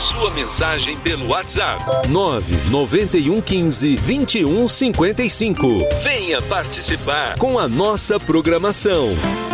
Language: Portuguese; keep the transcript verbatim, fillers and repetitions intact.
sua mensagem pelo WhatsApp nove nove um um cinco, vinte e um cinquenta e cinco. Venha participar com a nossa programação.